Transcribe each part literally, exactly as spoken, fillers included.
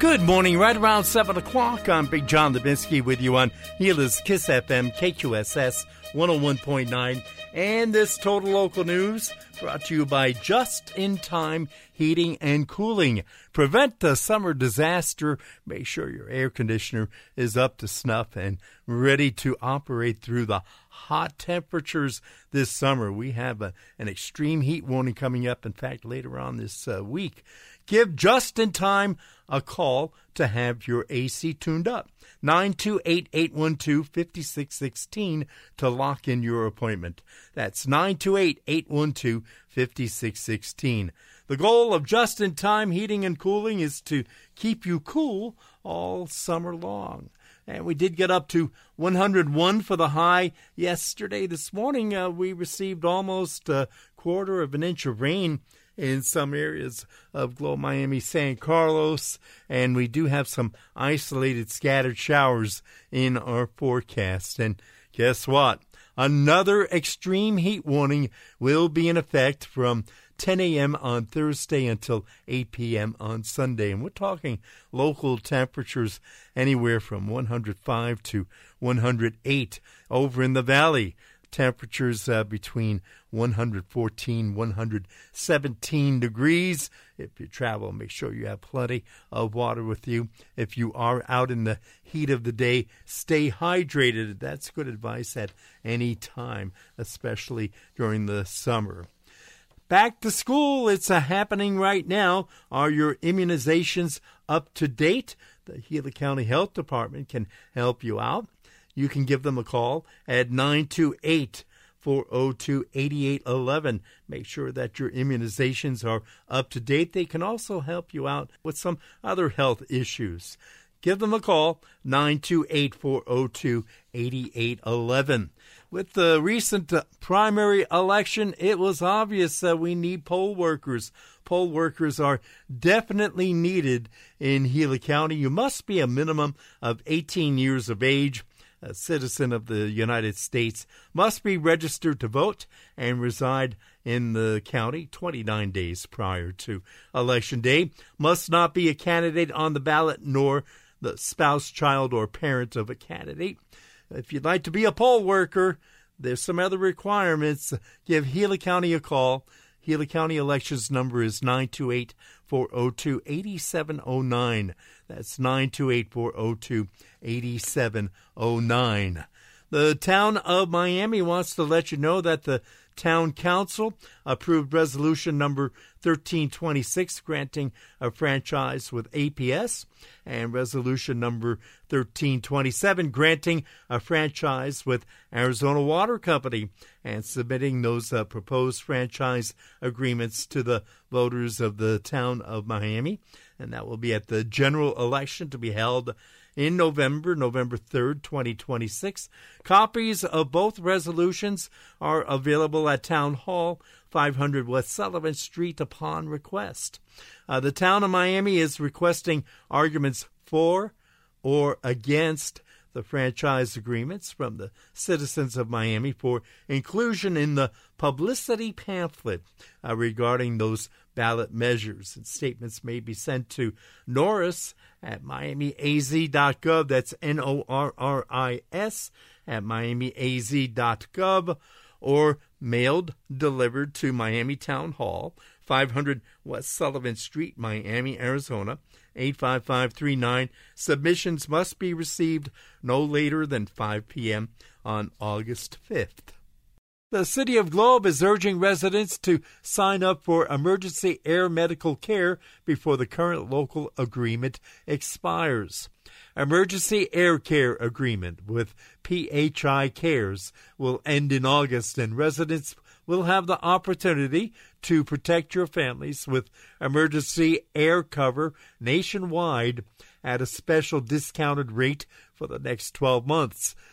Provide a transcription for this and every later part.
Good morning, right around seven o'clock. I'm Big John Lebinsky with you on Gila's Kiss F M, K Q S S one oh one point nine. And this Total Local News brought to you by Just In Time Heating and Cooling. Prevent the summer disaster. Make sure your air conditioner is up to snuff and ready to operate through the hot temperatures this summer. We have a, an extreme heat warning coming up, in fact, later on this uh, week. Give Just In Time a call to have your A C tuned up. nine two eight, eight one two, five six one six to lock in your appointment. That's nine two eight, eight one two, five six one six. The goal of Just In Time Heating and Cooling is to keep you cool all summer long. And we did get up to one hundred one for the high yesterday. This morning, uh, we received almost a quarter of an inch of rain in some areas of Globe, Miami, San Carlos, and we do have some isolated scattered showers in our forecast. And guess what? Another extreme heat warning will be in effect from ten a.m. on Thursday until eight p.m. on Sunday. And we're talking local temperatures anywhere from one hundred five to one hundred eight over in the valley. Temperatures uh, between one hundred fourteen, one hundred seventeen degrees. If you travel, make sure you have plenty of water with you. If you are out in the heat of the day, stay hydrated. That's good advice at any time, especially during the summer. Back to school, it's a happening right now. Are your immunizations up to date? The Gila County Health Department can help you out. You can give them a call at nine two eight, four oh two, eight eight one one. Make sure that your immunizations are up to date. They can also help you out with some other health issues. Give them a call, nine two eight, four oh two, eight eight one one. With the recent primary election, it was obvious that we need poll workers. Poll workers are definitely needed in Gila County. You must be a minimum of eighteen years of age. A citizen of the United States must be registered to vote and reside in the county twenty-nine days prior to Election Day. Must not be a candidate on the ballot nor the spouse, child, or parent of a candidate. If you'd like to be a poll worker, there's some other requirements. Give Gila County a call. Gila County Elections number is nine two eight, four oh two, eight seven oh nine. That's nine two eight, four oh two, eight seven oh nine. The town of Miami wants to let you know that the town council approved resolution number thirteen twenty-six granting a franchise with A P S, and resolution number thirteen twenty-seven granting a franchise with Arizona Water Company, and submitting those uh, proposed franchise agreements to the voters of the town of Miami. And that will be at the general election to be held in November, November third, twenty twenty-six. Copies of both resolutions are available at Town Hall, five hundred West Sullivan Street, upon request. Uh, the town of Miami is requesting arguments for or against the franchise agreements from the citizens of Miami for inclusion in the publicity pamphlet uh, regarding those ballot measures. And statements may be sent to Norris at miami a z dot gov. That's N O R R I S at miami a z dot gov, or mailed, delivered to Miami Town Hall, five hundred West Sullivan Street, Miami, Arizona, eight five five three nine. Submissions must be received no later than five p.m. on August fifth. The City of Globe is urging residents to sign up for emergency air medical care before the current local agreement expires. Emergency Air Care Agreement with P H I Cares will end in August, and residents will have the opportunity to protect your families with emergency air cover nationwide at a special discounted rate for the next twelve months.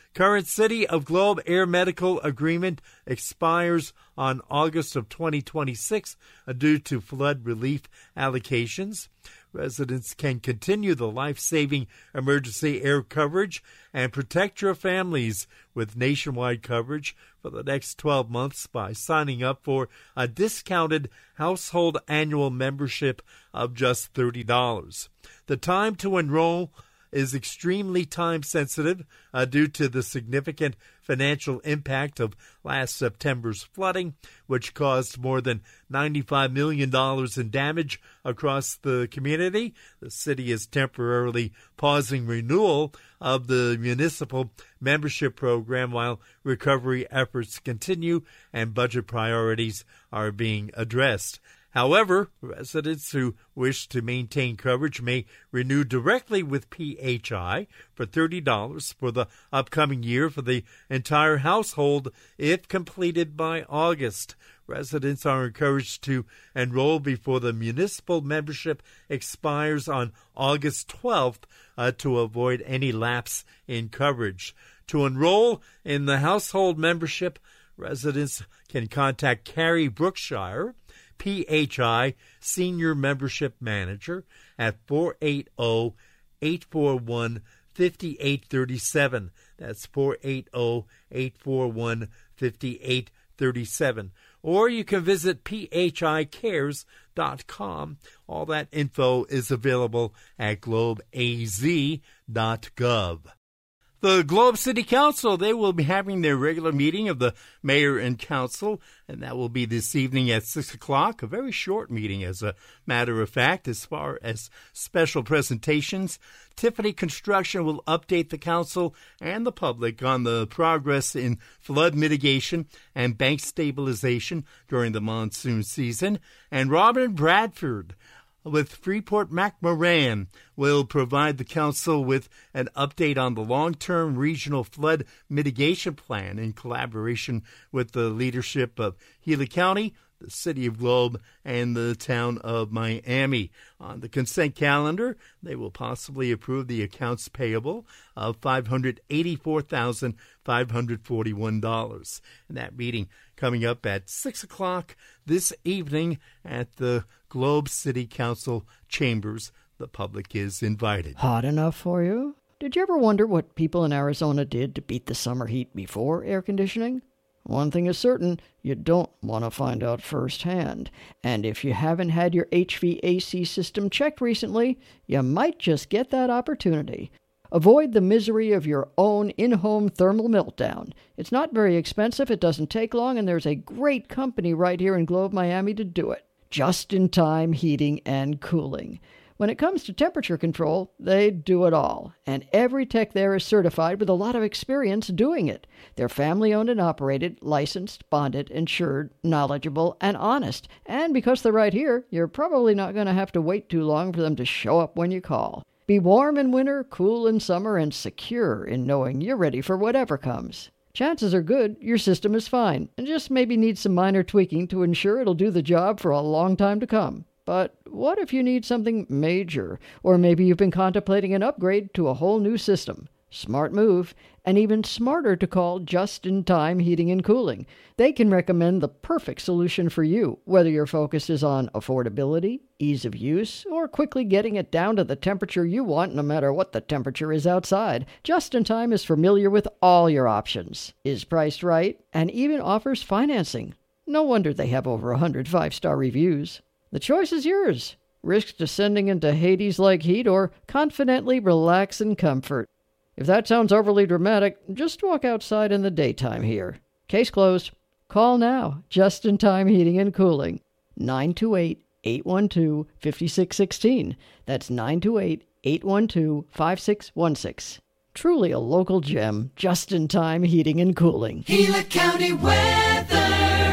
Current City of Globe Air Medical Agreement expires on August of twenty twenty-six due to flood relief allocations. Residents can continue the life-saving emergency air coverage and protect your families with nationwide coverage for the next twelve months by signing up for a discounted household annual membership of just thirty dollars. The time to enroll is extremely time-sensitive uh, due to the significant financial impact of last September's flooding, which caused more than ninety-five million dollars in damage across the community. The city is temporarily pausing renewal of the municipal membership program while recovery efforts continue and budget priorities are being addressed. However, residents who wish to maintain coverage may renew directly with P H I for thirty dollars for the upcoming year for the entire household if completed by August. Residents are encouraged to enroll before the municipal membership expires on August twelfth uh, to avoid any lapse in coverage. To enroll in the household membership, residents can contact Carrie Brookshire, P H I Senior Membership Manager, at four eight zero, eight four one, five eight three seven. That's four eight zero, eight four one, five eight three seven. Or you can visit p h i cares dot com. All that info is available at globe a z dot gov. The Globe City Council, they will be having their regular meeting of the mayor and council, and that will be this evening at six o'clock. A very short meeting, as a matter of fact. As far as special presentations, Tiffany Construction will update the council and the public on the progress in flood mitigation and bank stabilization during the monsoon season. And Robin Bradford with Freeport McMoran will provide the council with an update on the long-term regional flood mitigation plan in collaboration with the leadership of Gila County, the City of Globe, and the town of Miami. On the consent calendar, they will possibly approve the accounts payable of five hundred eighty-four thousand five hundred forty-one dollars. And that meeting coming up at six o'clock this evening at the Globe City Council chambers. The public is invited. Hot enough for you? Did you ever wonder what people in Arizona did to beat the summer heat before air conditioning? One thing is certain, you don't want to find out firsthand. And if you haven't had your H V A C system checked recently, you might just get that opportunity. Avoid the misery of your own in-home thermal meltdown. It's not very expensive, it doesn't take long, and there's a great company right here in Globe, Miami to do it. Just-in-time heating and cooling. When it comes to temperature control, they do it all, and every tech there is certified with a lot of experience doing it. They're family-owned and operated, licensed, bonded, insured, knowledgeable, and honest. And because they're right here, you're probably not going to have to wait too long for them to show up when you call. Be warm in winter, cool in summer, and secure in knowing you're ready for whatever comes. Chances are good your system is fine, and just maybe needs some minor tweaking to ensure it'll do the job for a long time to come. But what if you need something major? Or maybe you've been contemplating an upgrade to a whole new system. Smart move, and even smarter to call Just-in-Time Heating and Cooling. They can recommend the perfect solution for you, whether your focus is on affordability, ease of use, or quickly getting it down to the temperature you want no matter what the temperature is outside. Just-in-Time is familiar with all your options, is priced right, and even offers financing. No wonder they have over one hundred five-star reviews. The choice is yours. Risk descending into Hades-like heat or confidently relax in comfort. If that sounds overly dramatic, just walk outside in the daytime here. Case closed. Call now. Just-in-Time Heating and Cooling. nine two eight, eight one two, five six one six. That's nine two eight, eight one two, five six one six. Truly a local gem. Just-in-Time Heating and Cooling. Gila County weather.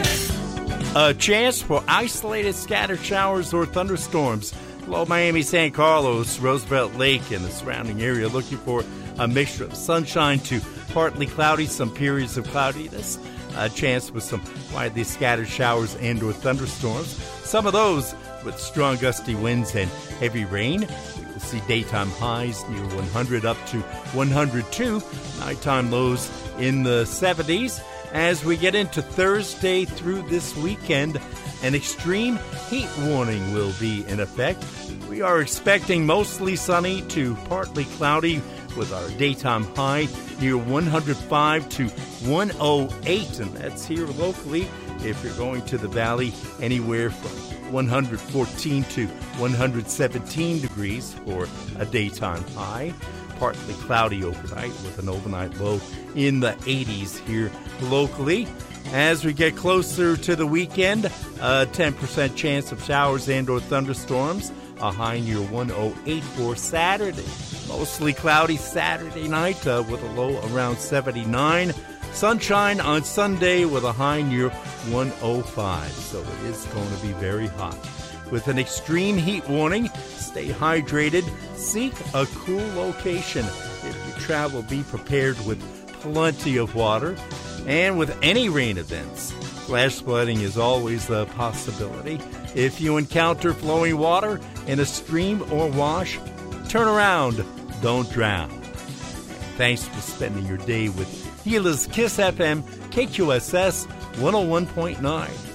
A chance for isolated scattered showers or thunderstorms. Below Miami, San Carlos, Roosevelt Lake, and the surrounding area, looking for a mixture of sunshine to partly cloudy, some periods of cloudiness. A chance with some widely scattered showers and or thunderstorms. Some of those with strong gusty winds and heavy rain. We will see daytime highs near one hundred up to one hundred two, nighttime lows in the seventies. As we get into Thursday through this weekend, an extreme heat warning will be in effect. We are expecting mostly sunny to partly cloudy with our daytime high near one hundred five to one oh eight, and that's here locally. If you're going to the valley, anywhere from one hundred fourteen to one hundred seventeen degrees for a daytime high. Partly cloudy overnight with an overnight low in the eighties here locally. As we get closer to the weekend, a ten percent chance of showers and or thunderstorms, a high near one oh eight for Saturday. Mostly cloudy Saturday night uh, with a low around seventy-nine. Sunshine on Sunday with a high near one oh five. So it is going to be very hot. With an extreme heat warning, stay hydrated, seek a cool location. If you travel, be prepared with plenty of water. And with any rain events, flash flooding is always a possibility. If you encounter flowing water in a stream or wash, turn around, don't drown. Thanks for spending your day with Gila's Kiss F M, K Q S S one oh one point nine.